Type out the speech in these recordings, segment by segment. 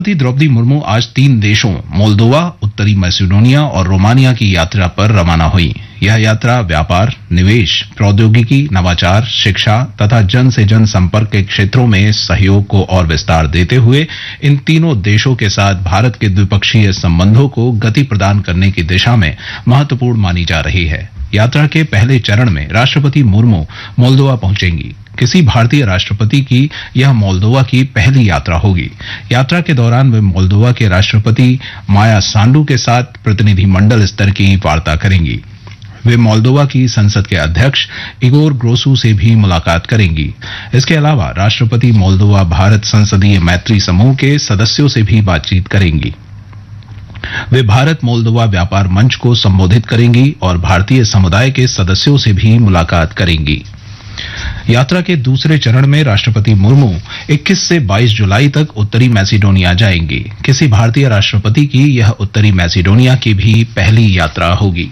राष्ट्रपति द्रौपदी मुर्मू आज 3 देशों मोल्दोवा, उत्तरी मैसेडोनिया और रोमानिया की यात्रा पर रवाना हुई। यह यात्रा व्यापार, निवेश, प्रौद्योगिकी, नवाचार, शिक्षा तथा जन से जन संपर्क के क्षेत्रों में सहयोग को और विस्तार देते हुए इन तीनों देशों के साथ भारत के द्विपक्षीय संबंधों को गति प्रदान करने की दिशा में महत्वपूर्ण मानी जा रही है। यात्रा के पहले चरण में राष्ट्रपति मुर्मू मोल्दोवा पहुंचेंगी। किसी भारतीय राष्ट्रपति की यह मोल्दोवा की पहली यात्रा होगी। यात्रा के दौरान वे मोल्दोवा के राष्ट्रपति माया सांडू के साथ प्रतिनिधिमंडल स्तर की वार्ता करेंगी। वे मोल्दोवा की संसद के अध्यक्ष इगोर ग्रोसू से भी मुलाकात करेंगी। इसके अलावा राष्ट्रपति मोल्दोवा भारत संसदीय मैत्री समूह के सदस्यों से भी बातचीत करेंगी। वे भारत मोल्दोवा व्यापार मंच को संबोधित करेंगी और भारतीय समुदाय के सदस्यों से भी मुलाकात करेंगी। यात्रा के दूसरे चरण में राष्ट्रपति मुर्मू 21 से 22 जुलाई तक उत्तरी मैसेडोनिया जाएंगी। किसी भारतीय राष्ट्रपति की यह उत्तरी मैसेडोनिया की भी पहली यात्रा होगी।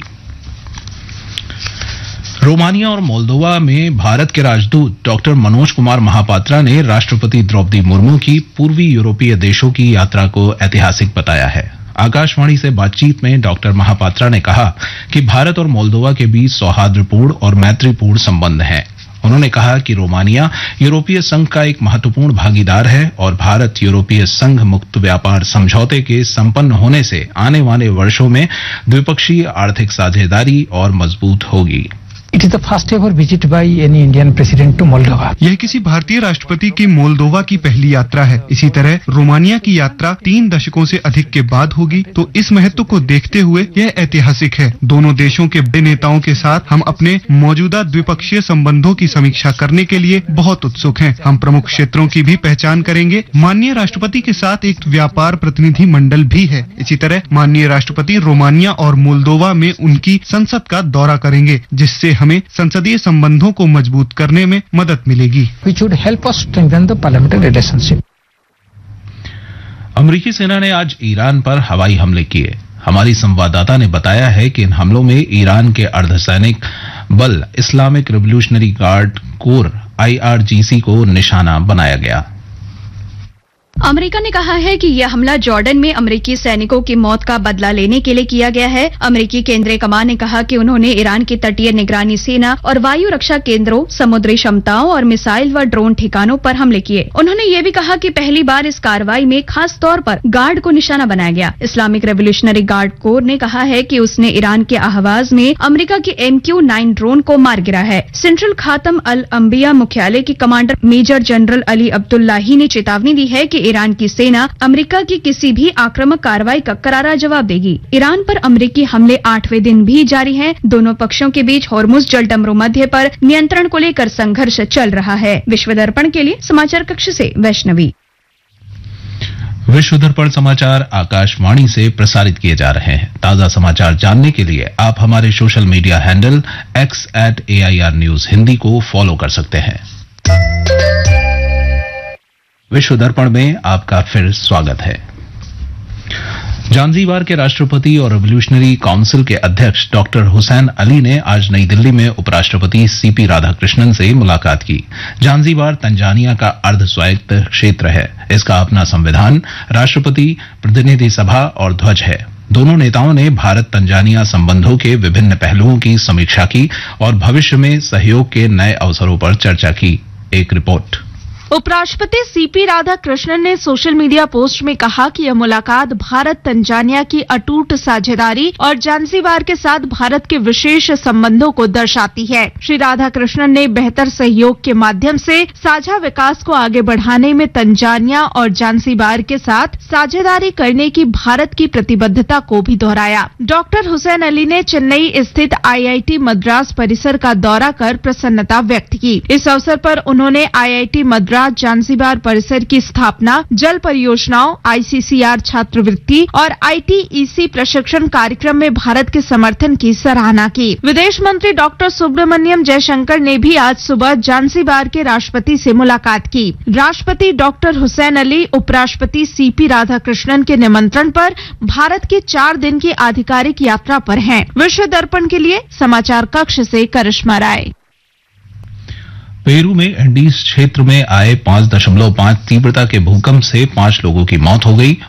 रोमानिया और मोल्दोवा में भारत के राजदूत डॉक्टर मनोज कुमार महापात्रा ने राष्ट्रपति द्रौपदी मुर्मू की पूर्वी यूरोपीय देशों की यात्रा को ऐतिहासिक बताया है। आकाशवाणी से बातचीत में डॉक्टर महापात्रा ने कहा कि भारत और मोल्दोवा के बीच सौहार्दपूर्ण और मैत्रीपूर्ण संबंध हैं। उन्होंने कहा कि रोमानिया यूरोपीय संघ का एक महत्वपूर्ण भागीदार है और भारत यूरोपीय संघ मुक्त व्यापार समझौते के संपन्न होने से आने वाले वर्षों में द्विपक्षीय आर्थिक साझेदारी और मजबूत होगी। It is the first ever visit by any Indian president to Moldova. यह किसी भारतीय राष्ट्रपति की मोल्दोवा की पहली यात्रा है। इसी तरह रोमानिया की यात्रा 3 दशकों से अधिक के बाद होगी, तो इस महत्व को देखते हुए यह ऐतिहासिक है। दोनों देशों के बड़े नेताओं के साथ हम अपने मौजूदा द्विपक्षीय संबंधों की समीक्षा करने के लिए बहुत उत्सुक हैं। हम प्रमुख क्षेत्रों की भी पहचान करेंगे। माननीय राष्ट्रपति के साथ एक व्यापार प्रतिनिधि मंडल भी है। इसी तरह माननीय राष्ट्रपति रोमानिया और मोल्दोवा में उनकी संसद का दौरा करेंगे, जिससे हमें संसदीय संबंधों को मजबूत करने में मदद मिलेगी। Which would help us strengthen the parliamentary relationship. अमेरिकी सेना ने आज ईरान पर हवाई हमले किए। हमारी संवाददाता ने बताया है कि इन हमलों में ईरान के अर्धसैनिक बल Islamic revolutionary guard core IRGC को निशाना बनाया गया। अमेरिका ने कहा है कि यह हमला जॉर्डन में अमेरिकी सैनिकों की मौत का बदला लेने के लिए किया गया है। अमेरिकी केंद्रीय कमान ने कहा कि उन्होंने ईरान की तटीय निगरानी सेना और वायु रक्षा केंद्रों, समुद्री क्षमताओं और मिसाइल व ड्रोन ठिकानों पर हमले किए। उन्होंने ये भी कहा कि पहली बार इस कार्रवाई में खास तौर पर गार्ड को निशाना बनाया गया। इस्लामिक रेवोल्यूशनरी गार्ड कोर ने कहा है कि उसने ईरान के अहवाज में अमेरिका की MQ-9 ड्रोन को मार गिरा है। सेंट्रल खातम अल अंबिया मुख्यालय के commander major general Ali Abdullahi ने चेतावनी दी है कि ईरान की सेना अमेरिका की किसी भी आक्रामक कार्रवाई का करारा जवाब देगी। ईरान पर अमेरिकी हमले 8वें दिन भी जारी हैं। दोनों पक्षों के बीच हॉर्मुज जलडमरू मध्य पर नियंत्रण को लेकर संघर्ष चल रहा है। विश्व दर्पण के लिए समाचार कक्ष से वैष्णवी। विश्व दर्पण समाचार आकाशवाणी से प्रसारित किए जा रहे हैं। ताजा समाचार जानने के लिए आप हमारे social media handle X@AIR News Hindi को फॉलो कर सकते हैं। विश्व दर्पण में आपका फिर स्वागत है। जांजीबार के राष्ट्रपति और रिवोल्यूशनरी काउंसिल के अध्यक्ष डॉक्टर हुसैन अली ने आज नई दिल्ली में उपराष्ट्रपति CP राधाकृष्णन से मुलाकात की। जांजीबार तंजानिया का अर्ध स्वायत्त क्षेत्र है। इसका अपना संविधान, राष्ट्रपति, प्रतिनिधि सभा और ध्वज है। दोनों नेताओं ने भारत तंजानिया संबंधों के विभिन्न पहलुओं की समीक्षा की और भविष्य में सहयोग के नए अवसरों पर चर्चा की। एक रिपोर्ट। उपराष्ट्रपति CP राधाकृष्णन ने सोशल मीडिया पोस्ट में कहा कि यह मुलाकात भारत तंजानिया की अटूट साझेदारी और जांजीबार के साथ भारत के विशेष संबंधों को दर्शाती है। श्री राधाकृष्णन ने बेहतर सहयोग के माध्यम से साझा विकास को आगे बढ़ाने में तंजानिया और जांजीबार के साथ साझेदारी करने की भारत की प्रतिबद्धता को भी दोहराया। डॉक्टर हुसैन अली ने चेन्नई स्थित IIT मद्रास परिसर का दौरा कर प्रसन्नता व्यक्त की। इस अवसर पर उन्होंने IIT मद्रास जांजीबार परिसर की स्थापना, जल परियोजनाओं, ICCR छात्रवृत्ति और ITEC प्रशिक्षण कार्यक्रम में भारत के समर्थन की सराहना की। विदेश मंत्री डॉक्टर सुब्रमण्यम जयशंकर ने भी आज सुबह जांजीबार के राष्ट्रपति से मुलाकात की। राष्ट्रपति डॉक्टर हुसैन अली उपराष्ट्रपति CP राधाकृष्णन के निमंत्रण पर भारत की 4 दिन की आधिकारिक यात्रा पर हैं। विश्व दर्पण के लिए समाचार कक्ष से करिश्मा राय। पेरू में एंडीज क्षेत्र में आए 5.5 तीव्रता के भूकंप से 5 लोगों की मौत हो गई